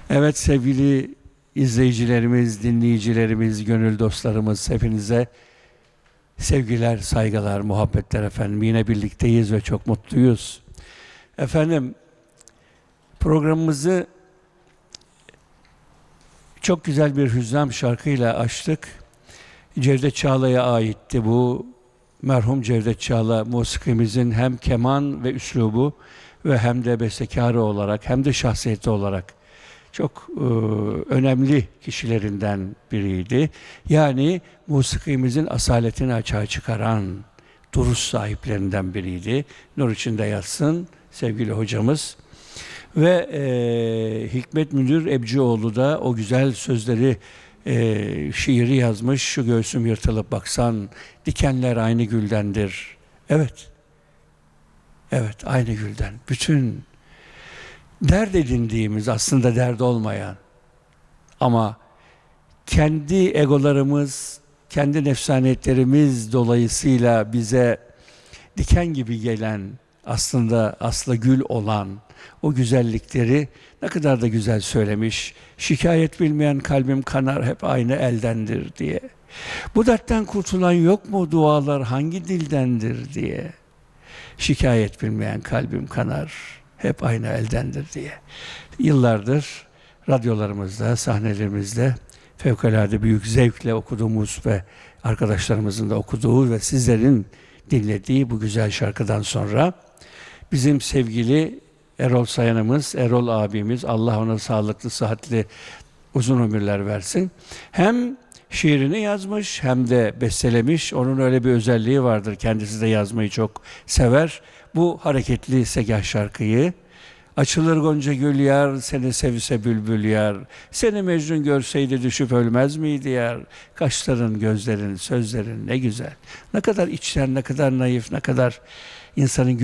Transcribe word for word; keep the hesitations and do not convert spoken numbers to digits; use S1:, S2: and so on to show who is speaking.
S1: Evet sevgili izleyicilerimiz, dinleyicilerimiz, gönül dostlarımız hepinize sevgiler, saygılar, muhabbetler efendim. Yine birlikteyiz ve çok mutluyuz. Efendim programımızı çok güzel bir hüzzam şarkıyla açtık. Cevdet Çağla'ya aitti bu. Merhum Cevdet Çağla musikimizin hem keman ve üslubu ve hem de bestekarı olarak hem de şahsiyeti olarak çok e, önemli kişilerinden biriydi. Yani musikimizin asaletini açığa çıkaran duruş sahiplerinden biriydi. Nur içinde yatsın sevgili hocamız. Ve e, Hikmet Münir Ebcioğlu da o güzel sözleri, e, şiiri yazmış. Şu göğsüm yırtılıp baksan, dikenler aynı güldendir. Evet, evet aynı gülden. Bütün dert edindiğimiz aslında dert olmayan ama kendi egolarımız, kendi nefsaniyetlerimiz dolayısıyla bize diken gibi gelen, aslında aslı gül olan o güzellikleri ne kadar da güzel söylemiş. Şikayet bilmeyen kalbim kanar hep aynı eldendir diye. Bu dertten kurtulan yok mu, dualar hangi dildendir diye. Şikayet bilmeyen kalbim kanar hep aynı eldendir diye. Yıllardır radyolarımızda, sahnelerimizde fevkalade büyük zevkle okuduğumuz ve arkadaşlarımızın da okuduğu ve sizlerin dinlediği bu güzel şarkıdan sonra bizim sevgili Erol Sayan'ımız, Erol abimiz, Allah ona sağlıklı, sıhhatli, uzun ömürler versin. Hem şiirini yazmış hem de bestelemiş. Onun öyle bir özelliği vardır. Kendisi de yazmayı çok sever. Bu hareketli segah şarkıyı açılır gonca gül yar, seni sevse bülbül yar. Seni Mecnun görseydi düşüp ölmez miydi yar? Kaşların, gözlerin, sözlerin ne güzel. Ne kadar içten, ne kadar naif, ne kadar insanın